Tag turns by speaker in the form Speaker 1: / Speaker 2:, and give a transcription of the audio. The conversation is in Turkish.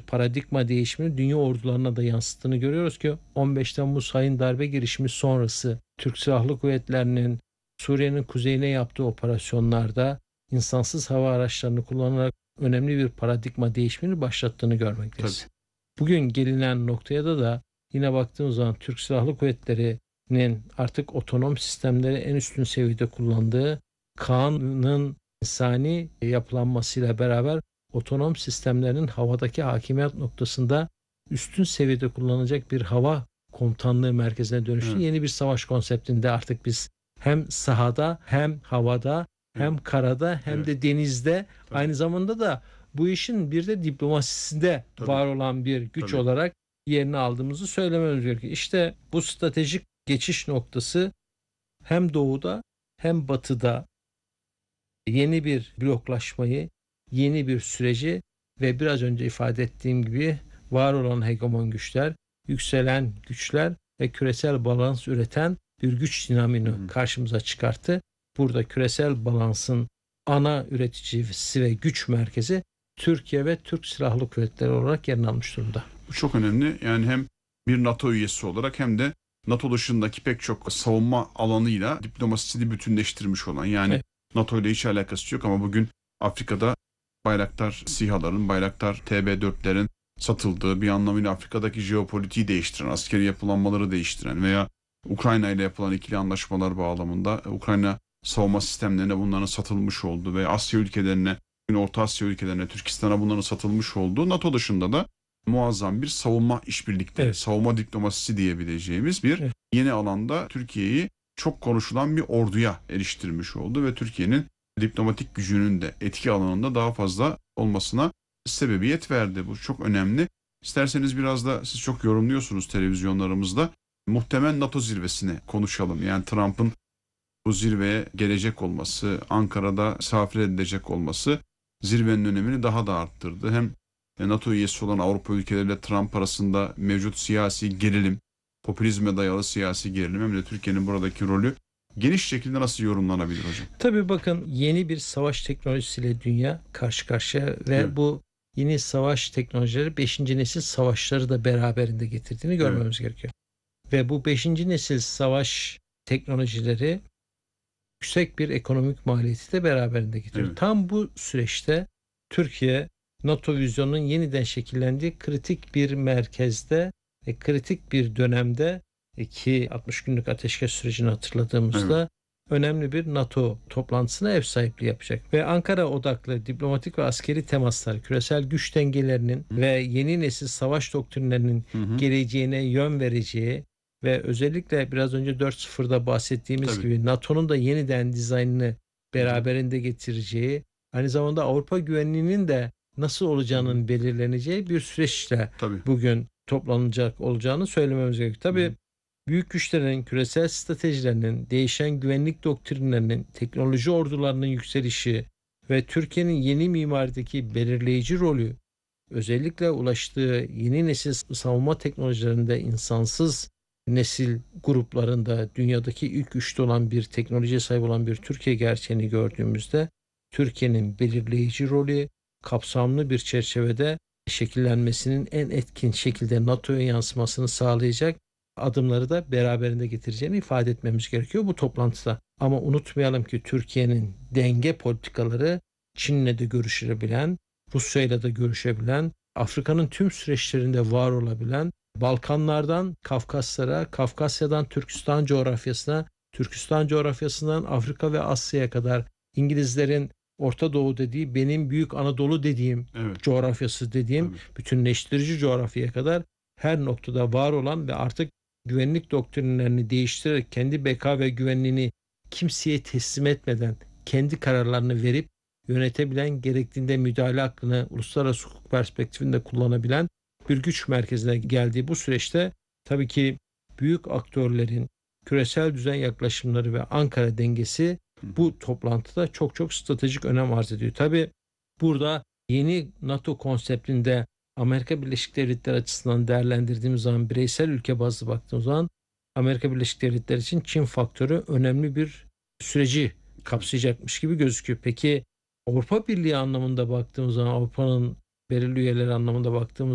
Speaker 1: paradigma değişimini dünya ordularına da yansıttığını görüyoruz ki 15 Temmuz hain darbe girişimi sonrası Türk Silahlı Kuvvetleri'nin Suriye'nin kuzeyine yaptığı operasyonlarda insansız hava araçlarını kullanarak önemli bir paradigma değişimini başlattığını görmekteyiz.
Speaker 2: Tabii.
Speaker 1: Bugün gelinen noktaya da yine baktığımız zaman Türk Silahlı Kuvvetleri'nin artık otonom sistemleri en üstün seviyede kullandığı, Kaan'ın insani yapılanmasıyla beraber otonom sistemlerin havadaki hakimiyet noktasında üstün seviyede kullanılacak bir hava komutanlığı merkezine dönüştü.
Speaker 2: Evet.
Speaker 1: Yeni bir savaş konseptinde artık biz hem sahada hem havada hem
Speaker 2: Evet.
Speaker 1: karada hem
Speaker 2: Evet.
Speaker 1: de denizde
Speaker 2: Tabii.
Speaker 1: aynı zamanda da bu işin bir de diplomasisinde
Speaker 2: Tabii.
Speaker 1: var olan bir güç
Speaker 2: Tabii.
Speaker 1: olarak yerini aldığımızı söylememiz gerekiyor. İşte bu stratejik geçiş noktası hem doğuda hem batıda yeni bir bloklaşmayı, yeni bir süreci ve biraz önce ifade ettiğim gibi var olan hegemon güçler, yükselen güçler ve küresel balans üreten bir güç dinamini karşımıza çıkarttı. Burada küresel balansın ana üreticisi ve güç merkezi Türkiye ve Türk Silahlı Kuvvetleri olarak yerini almış durumda.
Speaker 2: Bu çok önemli. Yani hem bir NATO üyesi olarak hem de NATO dışındaki pek çok savunma alanıyla diplomasisini bütünleştirmiş olan, yani
Speaker 1: Evet.
Speaker 2: NATO ile hiç alakası yok ama bugün Afrika'da Bayraktar SİHA'ların, Bayraktar TB4'lerin satıldığı, bir anlamıyla Afrika'daki jeopolitiği değiştiren, askeri yapılanmaları değiştiren veya Ukrayna ile yapılan ikili anlaşmalar bağlamında Ukrayna savunma sistemlerine bunların satılmış olduğu ve Asya ülkelerine, Orta Asya ülkelerine, Türkistan'a bunların satılmış olduğu, NATO dışında da muazzam bir savunma işbirlikleri,
Speaker 1: Evet.
Speaker 2: savunma diplomasisi diyebileceğimiz bir
Speaker 1: Evet.
Speaker 2: yeni alanda Türkiye'yi çok konuşulan bir orduya eriştirmiş oldu ve Türkiye'nin diplomatik gücünün de etki alanında daha fazla olmasına sebebiyet verdi. Bu çok önemli. İsterseniz biraz da siz çok yorumluyorsunuz televizyonlarımızda. Muhtemel NATO zirvesini konuşalım. Yani Trump'ın bu zirveye gelecek olması, Ankara'da misafir edilecek olması zirvenin önemini daha da arttırdı. Hem NATO üyesi olan Avrupa ülkeleriyle Trump arasında mevcut siyasi gerilim, popülizme dayalı siyasi gerilim, hem de Türkiye'nin buradaki rolü geniş şekilde nasıl yorumlanabilir hocam?
Speaker 1: Tabii bakın, yeni bir savaş teknolojisiyle dünya karşı karşıya ve
Speaker 2: Evet.
Speaker 1: bu yeni savaş teknolojileri 5. nesil savaşları da beraberinde getirdiğini görmemiz gerekiyor. Ve bu 5. nesil savaş teknolojileri yüksek bir ekonomik maliyeti de beraberinde getiriyor.
Speaker 2: Evet.
Speaker 1: Tam bu süreçte Türkiye, NATO vizyonunun yeniden şekillendiği kritik bir merkezde ve kritik bir dönemde, ki 60 günlük ateşkes sürecini hatırladığımızda önemli bir NATO toplantısına ev sahipliği yapacak. Ve Ankara odaklı diplomatik ve askeri temaslar, küresel güç dengelerinin ve yeni nesil savaş doktrinlerinin geleceğine yön vereceği ve özellikle biraz önce 4.0'da bahsettiğimiz gibi NATO'nun da yeniden dizaynını beraberinde getireceği, aynı zamanda Avrupa güvenliğinin de nasıl olacağının belirleneceği bir süreçle bugün toplanacak olacağını söylememiz gerekiyor. Tabii büyük güçlerin, küresel stratejilerinin, değişen güvenlik doktrinlerinin, teknoloji ordularının yükselişi ve Türkiye'nin yeni mimarideki belirleyici rolü, özellikle ulaştığı yeni nesil savunma teknolojilerinde insansız nesil gruplarında dünyadaki ilk üçte olan bir teknolojiye sahip olan bir Türkiye gerçeğini gördüğümüzde Türkiye'nin belirleyici rolü kapsamlı bir çerçevede şekillenmesinin en etkin şekilde NATO'ya yansımasını sağlayacak adımları da beraberinde getireceğini ifade etmemiz gerekiyor bu toplantıda. Ama unutmayalım ki Türkiye'nin denge politikaları Çin'le de görüşebilen, Rusya'yla da görüşebilen, Afrika'nın tüm süreçlerinde var olabilen, Balkanlardan Kafkaslara, Kafkasya'dan Türkistan coğrafyasına, Türkistan coğrafyasından Afrika ve Asya'ya kadar İngilizlerin Orta Doğu dediği, benim Büyük Anadolu dediğim coğrafyası dediğim bütünleştirici coğrafyaya kadar her noktada var olan ve artık güvenlik doktrinlerini değiştirerek kendi beka ve güvenliğini kimseye teslim etmeden kendi kararlarını verip yönetebilen, gerektiğinde müdahale hakkını uluslararası hukuk perspektifinde kullanabilen bir güç merkezine geldiği bu süreçte tabii ki büyük aktörlerin küresel düzen yaklaşımları ve Ankara dengesi bu toplantıda çok çok stratejik önem arz ediyor. Tabii burada yeni NATO konseptinde Amerika Birleşik Devletleri açısından değerlendirdiğimiz zaman, bireysel ülke bazlı baktığımız zaman Amerika Birleşik Devletleri için Çin faktörü önemli bir süreci kapsayacakmış gibi gözüküyor. Peki Avrupa Birliği anlamında baktığımız zaman, Avrupa'nın belirli üyeleri anlamında baktığımız